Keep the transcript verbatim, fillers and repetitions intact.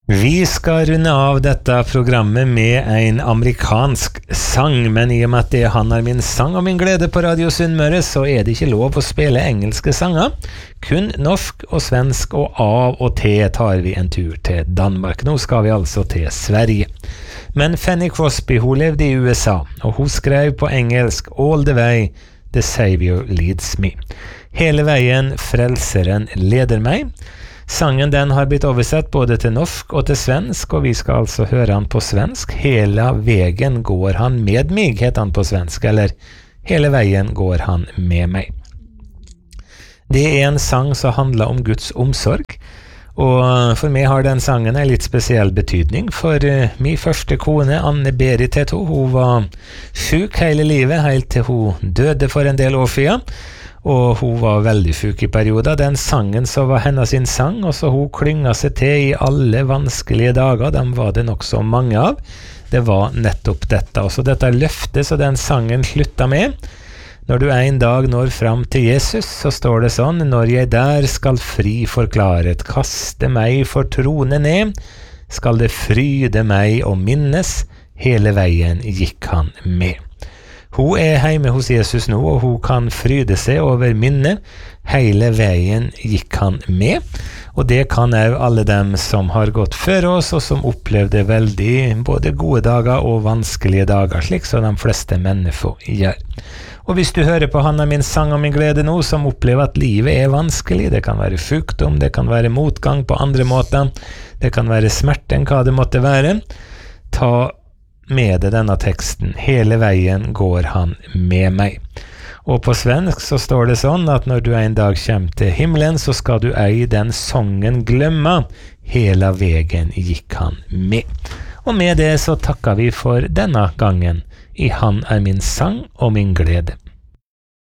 Vi skal runde av dette programmet med en amerikansk sang, men i og med at det han er min sang og min glede på Radio Sunnmøre, så er det ikke lov å spille engelske sanger. Kun norsk og svensk, og av og til tar vi en tur til Danmark. Nå skal vi altså til Sverige. Men Fanny Crosby, hun levde i U S A, og hun skrev på engelsk All the way, the Savior leads me. Hele veien, frelseren leder meg. Sangen den har blitt oversett både til norsk og til svensk, og vi skal altså høre han på svensk. Hela vägen går han med mig, heter han på svensk, eller Hele veien går han med meg. Det er en sang som handler om Guds omsorg, og for meg har den sangen en litt spesiell betydning, for min første kone, Anne-Berit Teto, hun var syk hele livet, helt til hun døde for en del år siden. Og hun var veldig syk i perioder. Den sangen så var hennes sin sang, og så hun klynga seg til i alle vanskelige dager, dem var det nok så mange av. Det var nettopp dette. Og så dette løftet, så den sangen slutta med. Når du en dag når fram til Jesus, så står det sånn: Når jeg der skal fri forklaret, kaste meg for trone ned, skal det fryde meg og minnes, hele veien gikk han med. Hun er hjemme hos Jesus nå, og hun kan fryde seg over minnet. Hele veien gikk han med, og det kan også alle dem som har gått før oss, og som opplevde veldig både gode dager og vanskelige dager, slik som de fleste mennesker gjør. Og hvis du hører på Han er min sang og min glede nå, som opplever at livet er vanskelig, det kan være sykdom, det kan være motgang på andre måter, det kan være smerte, hva det måtte være, ta med det denne teksten. Hele veien går han med meg. Og på svensk så står det sånn at når du en dag kommer til himmelen, så skal du ei den sången glemme. Hele veien gikk han med. Og med det så takker vi for denne gangen i Han er min sang og min glede.